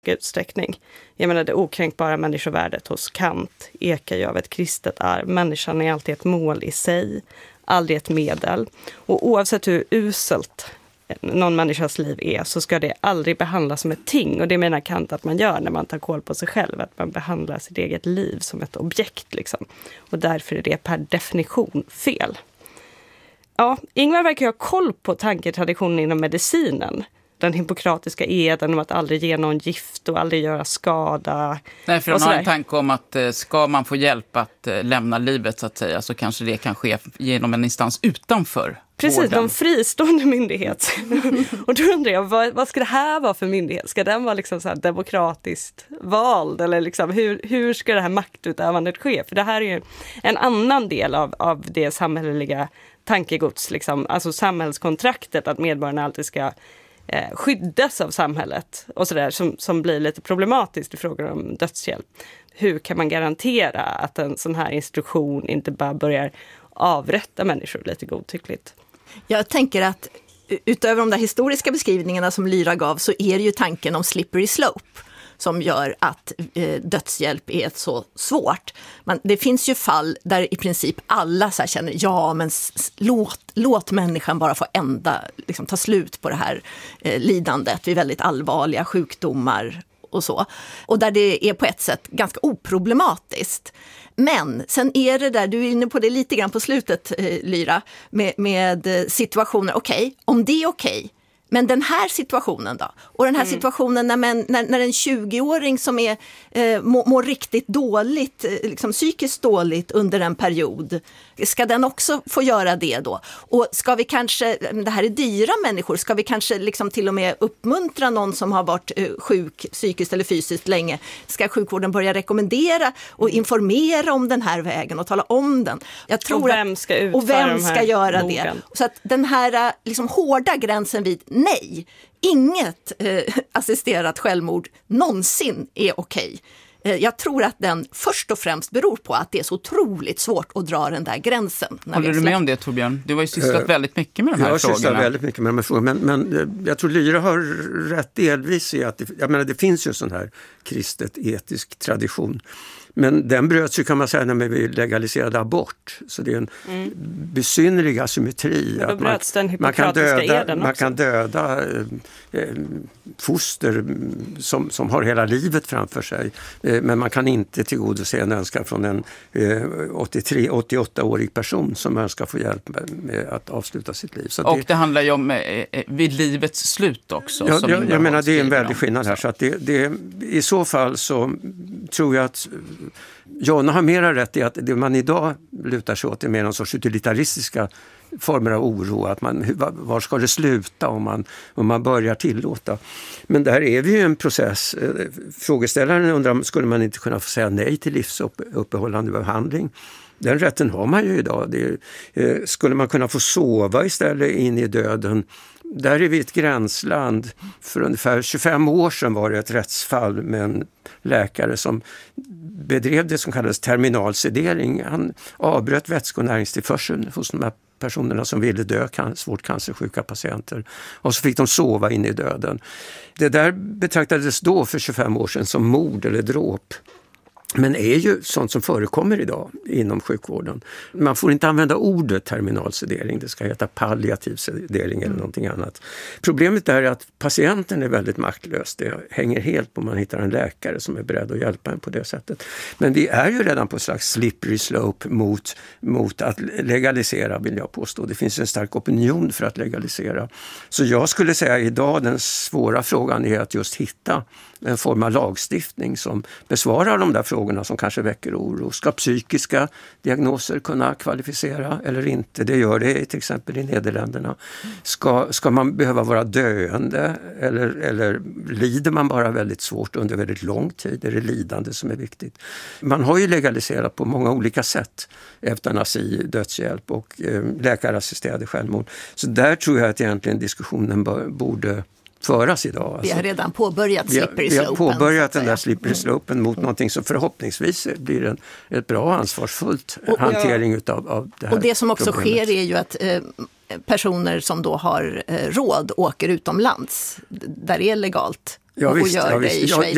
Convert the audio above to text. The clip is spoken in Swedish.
utsträckning. Jag menar, det okränkbara människovärdet hos Kant ekar ju av ett kristet arv. Människan är alltid ett mål i sig, aldrig ett medel. Och oavsett hur uselt någon människas liv är så ska det aldrig behandlas som ett ting. Och det menar Kant att man gör när man tar koll på sig själv. Att man behandlar sitt eget liv som ett objekt liksom. Och därför är det per definition fel. Ja, Ingvar verkar ha koll på tanketraditionen inom medicinen. Den hippokratiska eden om att aldrig ge någon gift och aldrig göra skada. Nej, för han har en tanke om att ska man få hjälp att lämna livet så att säga, så kanske det kan ske genom en instans utanför. Precis, vården. de fristående myndighet. Och då undrar jag, vad ska det här vara för myndighet? Ska den vara liksom så här demokratiskt vald? Eller liksom, hur ska det här maktutövandet ske? För det här är ju en annan del av det samhälleliga tankegods. Liksom. Alltså samhällskontraktet, att medborgarna alltid ska skyddas av samhället. Och sådär, som blir lite problematiskt i frågor om dödshjälp. Hur kan man garantera att en sån här instruktion inte bara börjar avrätta människor lite godtyckligt? Jag tänker att utöver de där historiska beskrivningarna som Lyra gav så är det ju tanken om slippery slope som gör att dödshjälp är så svårt. Det finns ju fall där i princip alla så här känner ja men låt människan bara få liksom ta slut på det här lidandet vid väldigt allvarliga sjukdomar och så. Och där det är på ett sätt ganska oproblematiskt. Men sen är det där, du är inne på det lite grann på slutet Lyra, med situationer, om det är okej. Men den här situationen då? Och den här situationen när en 20-åring som mår riktigt dåligt, liksom psykiskt dåligt under en period, ska den också få göra det då? Och ska vi kanske, det här är dyra människor, ska vi kanske liksom till och med uppmuntra någon som har varit sjuk psykiskt eller fysiskt länge? Ska sjukvården börja rekommendera och informera om den här vägen och tala om den? Jag tror och vem ska göra det? Så att den här liksom hårda gränsen vid nej, inget assisterat självmord någonsin är okej. Jag tror att den först och främst beror på att det är så otroligt svårt att dra den där gränsen. Håller du med om det, Torbjörn? Du har ju sysslat väldigt mycket med de här frågorna. Jag har sysslat väldigt mycket med de här frågorna, men jag tror Lyra har rätt delvis i att det finns ju en sån här kristet etisk tradition. Men den bröts ju kan man säga när vi legaliserade abort. Så det är en besynnerlig asymmetri. Att man kan döda foster som har hela livet framför sig. Men man kan inte tillgodose en önskan från en 88-årig person som önskar få hjälp med att avsluta sitt liv. Så det handlar ju om vid livets slut också. Jag menar det är en väldig skillnad här. Så att i så fall så tror jag att Jonna har mera rätt i att det man idag lutar sig åt är mer någon sorts utilitaristiska former av oro. Att var ska det sluta om man börjar tillåta? Men där är vi ju en process. Frågeställaren undrar, skulle man inte kunna få säga nej till livsuppehållande behandling? Den rätten har man ju idag. Skulle man kunna få sova istället in i döden? Där är vi ett gränsland. För ungefär 25 år sedan var det ett rättsfall med en läkare som bedrev det som kallades terminalsedering. Han avbröt vätskonäringstillförseln hos de här personerna som ville dö, svårt cancersjuka patienter. Och så fick de sova in i döden. Det där betraktades då för 25 år sedan som mord eller dråp. Men är ju sånt som förekommer idag inom sjukvården. Man får inte använda ordet terminalsedering, det ska heta palliativ sedering eller någonting annat. Problemet är att patienten är väldigt maktlös. Det hänger helt på om man hittar en läkare som är beredd att hjälpa en på det sättet. Men vi är ju redan på ett slags slippery slope mot att legalisera, vill jag påstå. Det finns en stark opinion för att legalisera. Så jag skulle säga idag den svåra frågan är att just hitta en form av lagstiftning som besvarar de där frågorna som kanske väcker oro. Ska psykiska diagnoser kunna kvalificera eller inte? Det gör det till exempel i Nederländerna. Ska man behöva vara döende eller lider man bara väldigt svårt under väldigt lång tid? Är det lidande som är viktigt? Man har ju legaliserat på många olika sätt eutanasi, dödshjälp och läkarassisterade självmord. Så där tror jag att egentligen diskussionen borde föras idag. Vi har redan påbörjat slippery slopen. Vi har påbörjat den där slippery slopen mot någonting som förhoppningsvis blir ett bra ansvarsfullt hantering utav det här. Och det som också problemet sker är ju att personer som då har råd åker utomlands där det är legalt. Ja, och visst, gör det i Schweiz